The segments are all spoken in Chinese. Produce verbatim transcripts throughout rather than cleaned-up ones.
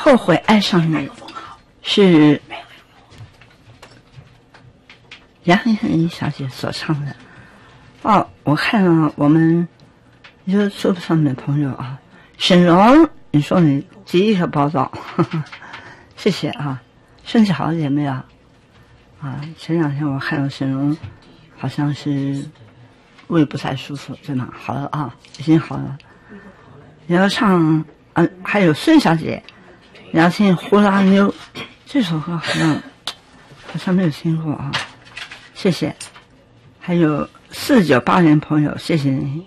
后悔爱上你是杨颖小姐所唱的。哦，我看了我们 YouTube 上面的朋友啊，沈荣，你说你第一个报道，呵呵，谢谢啊，身体好一点没有？啊，前两天我看到沈荣好像是胃不太舒服，对吗？好了啊，已经好了。你要唱，嗯、啊，还有孙小姐，你要听《呼啦妞》这首歌，好像好像没有听过啊，谢谢。还有四九八零朋友，谢谢你。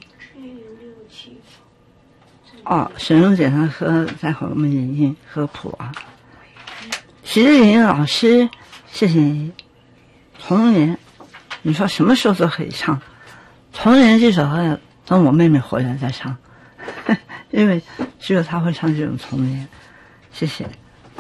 哦，沈荣姐她喝，待会儿我们引音和谱啊。徐志玲老师，谢谢你。童年，你说什么时候都可以唱。童年这首歌，等我妹妹回来再唱，因为只有她会唱这种童年。谢谢。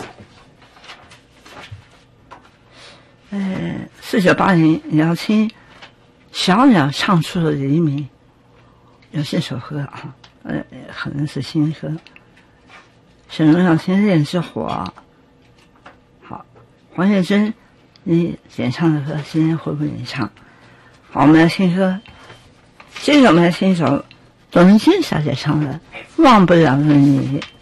呃，四九八零，你要听小鸟唱出了黎明，有这首歌啊，呃，可能是新歌。沈荣要听《恋之火》。好，黄叶珍，你演唱的歌今天会不会演唱？好，我们来听歌。接着我们来听一首董文晶小姐唱的《忘不了的你》。